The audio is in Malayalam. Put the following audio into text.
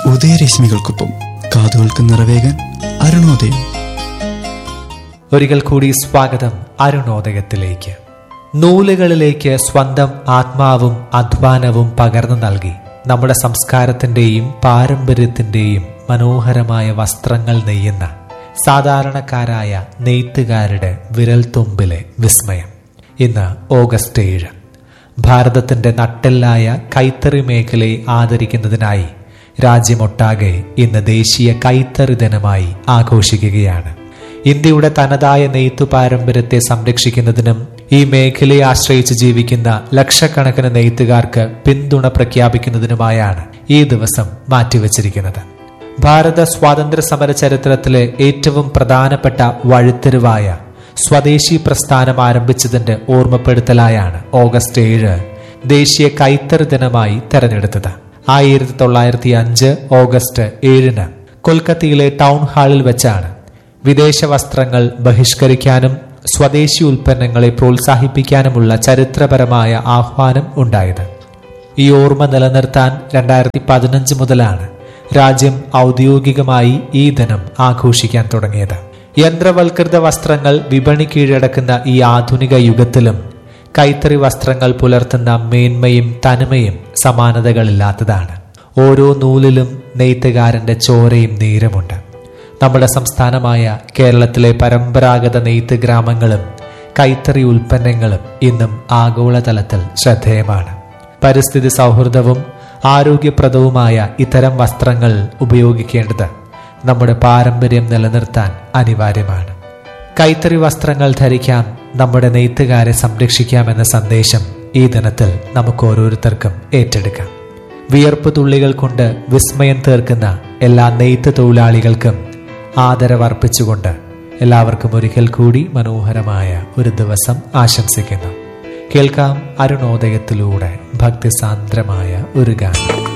ഉദയരശ്മികൾക്കൊപ്പം കാതുകൾക്ക് നിറവേകാൻ അരുണോദയം. ഒരിക്കൽ കൂടി സ്വാഗതം അരുണോദയത്തിലേക്ക്. നൂലുകളിലേക്ക് സ്വന്തം ആത്മാവും അധ്വാനവും പകർന്നു നൽകി നമ്മുടെ സംസ്കാരത്തിന്റെയും പാരമ്പര്യത്തിന്റെയും മനോഹരമായ വസ്ത്രങ്ങൾ നെയ്യുന്ന സാധാരണക്കാരായ നെയ്ത്തുകാരുടെ വിരൽത്തുമ്പിലെ വിസ്മയം. ഇന്ന് ഓഗസ്റ്റ് 7. ഭാരതത്തിന്റെ നട്ടെല്ലായ കൈത്തറി മേഖലയെ ആദരിക്കുന്നതിനായി രാജ്യമൊട്ടാകെ ഇന്ന് ദേശീയ കൈത്തറി ദിനമായി ആഘോഷിക്കുകയാണ്. ഇന്ത്യയുടെ തനതായ നെയ്ത്തു പാരമ്പര്യത്തെ സംരക്ഷിക്കുന്നതിനും ഈ മേഖലയെ ആശ്രയിച്ച് ജീവിക്കുന്ന ലക്ഷക്കണക്കിന് നെയ്ത്തുകാർക്ക് പിന്തുണ പ്രഖ്യാപിക്കുന്നതിനുമായാണ് ഈ ദിവസം മാറ്റിവെച്ചിരിക്കുന്നത്. ഭാരത സ്വാതന്ത്ര്യ സമര ചരിത്രത്തിലെ ഏറ്റവും പ്രധാനപ്പെട്ട വഴിത്തിരിവായ സ്വദേശി പ്രസ്ഥാനം ആരംഭിച്ചതിന്റെ ഓർമ്മപ്പെടുത്തലായാണ് ഓഗസ്റ്റ് 7 ദേശീയ കൈത്തറി ദിനമായി തെരഞ്ഞെടുത്തത്. 1905 ഓഗസ്റ്റ് 7 കൊൽക്കത്തയിലെ ടൗൺ ഹാളിൽ വെച്ചാണ് വിദേശ വസ്ത്രങ്ങൾ ബഹിഷ്കരിക്കാനും സ്വദേശി ഉൽപ്പന്നങ്ങളെ പ്രോത്സാഹിപ്പിക്കാനുമുള്ള ചരിത്രപരമായ ആഹ്വാനം ഉണ്ടായത്. ഈ ഓർമ്മ നിലനിർത്താൻ 2015 മുതലാണ് രാജ്യം ഔദ്യോഗികമായി ഈ ദിനം ആഘോഷിക്കാൻ തുടങ്ങിയത്. യന്ത്രവൽകൃത വസ്ത്രങ്ങൾ വിപണി കീഴടക്കുന്ന ഈ ആധുനിക യുഗത്തിലും കൈത്തറി വസ്ത്രങ്ങൾ പുലർത്തുന്ന മേന്മയും തനിമയും സമാനതകളില്ലാത്തതാണ്. ഓരോ നൂലിലും നെയ്ത്തുകാരന്റെ ചോരയും നീരമുണ്ട്. നമ്മുടെ സംസ്ഥാനമായ കേരളത്തിലെ പരമ്പരാഗത നെയ്ത്ത് ഗ്രാമങ്ങളും കൈത്തറി ഉൽപ്പന്നങ്ങളും ഇന്നും ആഗോളതലത്തിൽ ശ്രദ്ധേയമാണ്. പരിസ്ഥിതി സൗഹൃദവും ആരോഗ്യപ്രദവുമായ ഇത്തരം വസ്ത്രങ്ങൾ ഉപയോഗിക്കേണ്ടത് നമ്മുടെ പാരമ്പര്യം നിലനിർത്താൻ അനിവാര്യമാണ്. കൈത്തറി വസ്ത്രങ്ങൾ ധരിക്കാം, നമ്മുടെ നെയ്ത്തുകാരെ സംരക്ഷിക്കാമെന്ന സന്ദേശം ഈ ദിനത്തിൽ നമുക്ക് ഓരോരുത്തർക്കും ഏറ്റെടുക്കാം. വിയർപ്പ് തുള്ളികൾ കൊണ്ട് വിസ്മയം തീർക്കുന്ന എല്ലാ നെയ്ത്ത് തൊഴിലാളികൾക്കും ആദരവർപ്പിച്ചുകൊണ്ട് എല്ലാവർക്കും ഒരിക്കൽ കൂടി മനോഹരമായ ഒരു ദിവസം ആശംസിക്കുന്നു. കേൾക്കാം അരുണോദയത്തിലൂടെ ഭക്തിസാന്ദ്രമായ ഒരു ഗാനം.